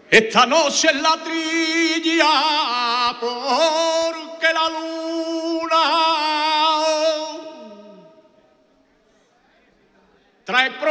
Esta noche en la trilla, porque la luna trae